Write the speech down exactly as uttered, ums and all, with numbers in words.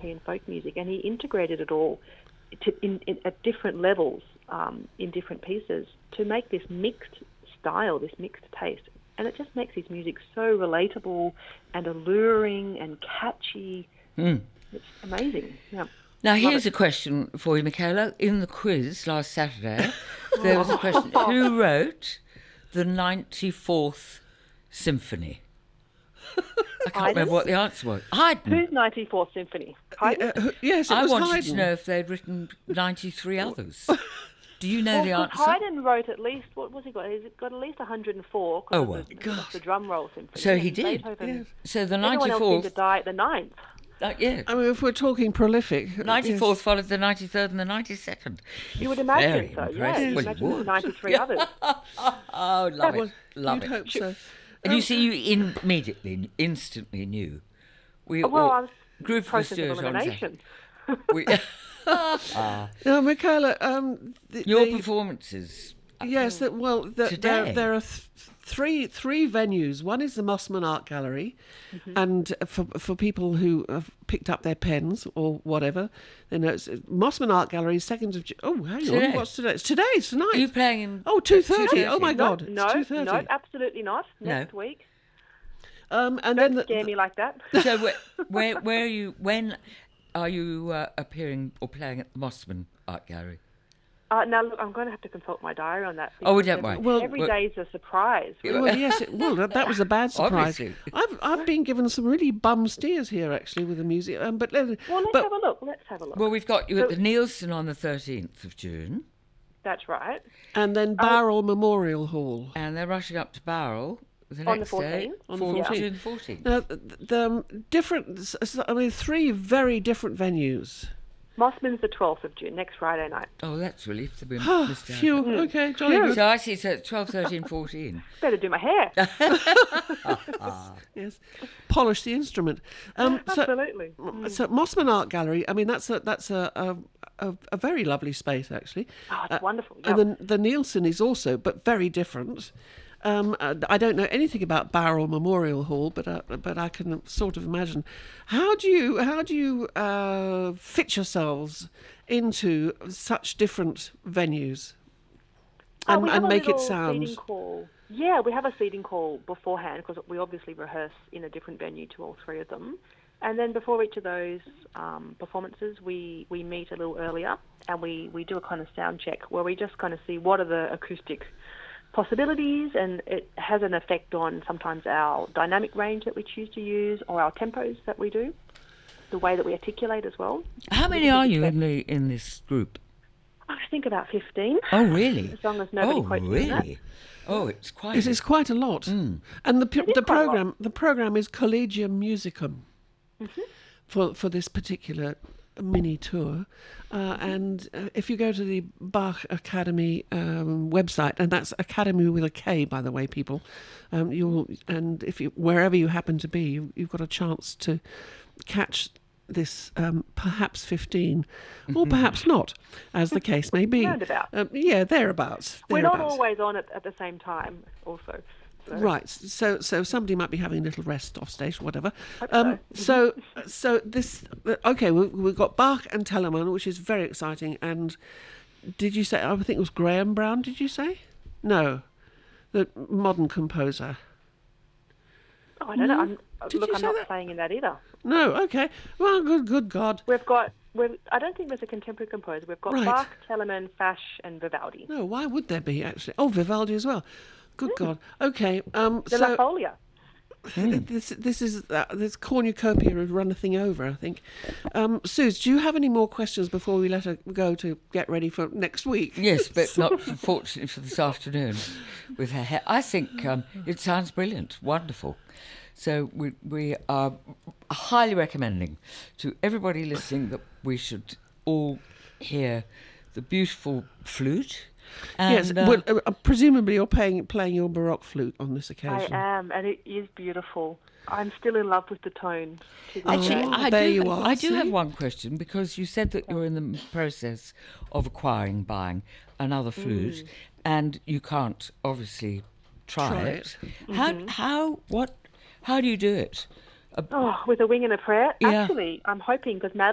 European folk music, and he integrated it all to, in, in, at different levels um, in different pieces to make this mixed style, this mixed taste. And it just makes his music so relatable and alluring and catchy. Mm. It's amazing. Yeah. Now, Love here's it. a question for you, Michaela. In the quiz last Saturday, there was a question. Who wrote the ninety-fourth Symphony? I can't remember what the answer was. Haydn. Who's ninety-fourth Symphony? Haydn? Uh, yes, it I was wanted Haydn. to know if they'd written ninety-three others. Do you know Well, the 'cause answer? Haydn wrote at least, what was he got? He's got at least one hundred four. 'Cause Oh, of well, the, gosh. the drum roll symphony. So he and did. Beethoven- Yes. So the Everyone else seemed to ninety-fourth, die at the ninth. uh, yeah, I mean, if we're talking prolific, ninety-fourth followed the ninety-third and the ninety-second. You would imagine Very so, yeah. impressive. You Well, imagine you there's would. ninety-three others. Oh, love Well, it, love you'd it. hope so. And you see, you immediately, instantly knew. We Well, all, I was group of process of stewards on elimination. we, Now, Michaela, um, the, Your the- performances. yes, that well, the, there, Today. there are th- three three venues. One is the Mossman Art Gallery, Mm-hmm. and for for people who have picked up their pens or whatever, they know it's Mossman Art Gallery, second of Ju- oh, hang Today. on, what's today? It's today, it's tonight. Are you playing in? Oh, two thirty. two thirty? Oh my No, God, No, it's two thirty. no, absolutely not. No. Next week. Um, and Don't then the, scare me like that. So where, where, where are you? When are you uh, appearing or playing at the Mossman Art Gallery? Uh, now, look, I'm going to have to consult my diary on that. Oh, we because don't worry. every- Well, every well- day's a surprise. Yeah. well, yes, it, well, that, that was a bad surprise. Obviously. I've I've been given some really bum steers here actually with the music. Um, but let- Well, let's but have a look. Let's have a look. Well, we've got you at So- the Nielsen on the thirteenth of June, That's right. and then Barrel Memorial Hall. and they're rushing up to Barrel the On the next day, fourteenth? On the for fourteenth. June fourteenth. Now, the, the um, different, s- s- I mean, three very different venues. Mossman's the twelfth of June, next Friday night. Oh, that's relief to be Ah, missed out. phew, okay, jolly good. So I see, so it's twelve, thirteen, fourteen. Better do my hair. Yes, polish the instrument. Um, so, Absolutely. so Mossman Art Gallery, I mean, that's a that's a a, a, a very lovely space actually. Oh, it's Uh, wonderful. And Yeah. then the Nielsen is also, but very different. Um, uh, I don't know anything about Barrel Memorial Hall, but uh, but I can sort of imagine. How do you how do you uh, fit yourselves into such different venues Oh, and, we have and a make it little sound? seating call. Yeah, we have a seating call beforehand because we obviously rehearse in a different venue to all three of them. And then before each of those um, performances, we, we meet a little earlier and we, we do a kind of sound check where we just kind of see what are the acoustic possibilities, and it has an effect on sometimes our dynamic range that we choose to use or our tempos that we do, the way that we articulate as well. How many are you in the in this group? I think about fifteen. Oh, really? As long as nobody oh, quotes me on that. really? Oh, it's quite. It is quite a lot. Mm. And the p- It is the quite a lot. program the program is Collegium Musicum Mm-hmm. for for this particular mini tour. Uh, and uh, if you go to the Bach Academy um, website, and that's Academy with a K, by the way, people, um, you'll and if you wherever you happen to be, you, you've got a chance to catch this um, perhaps fifteen, or perhaps not, as the case may be. Roundabout. Um, yeah, thereabouts. We're not thereabouts. always on it at the same time also. So. Right, so so somebody might be having a little rest off stage, whatever. Hope Um, so so this okay, we, we've got Bach and Telemann, which is very exciting. And did you say? I think it was Graham Brown. Did you say? No, the modern composer. Oh, I don't know. I'm, Did look, you I'm say not that? playing in that either. No, okay. Well, good good God. We've got. We've, I don't think there's a contemporary composer. We've got Right. Bach, Telemann, Fash, and Vivaldi. No, why would there be actually? Oh, Vivaldi as well. Good God. Okay. Um. De La So Folia. this this is uh, this cornucopia would run a thing over, I think. Um, Suze, do you have any more questions before we let her go to get ready for next week? Yes, but not fortunately for this afternoon with her hair. I think um, it sounds brilliant, wonderful. So we we are highly recommending to everybody listening that we should all hear the beautiful flute. And, Yes. uh, well, uh, presumably, you're playing playing your baroque flute on this I occasion. am, and it is beautiful. I'm still in love with the tone. to this Actually, day. Oh, I there do, you are, I do see? have one question, because you said that you're in the process of acquiring, buying another flute, Mm. and you can't obviously try, Try it. it. How, Mm-hmm. how, what, how do you do it? Oh, with a wing and a prayer. Yeah. Actually, I'm hoping because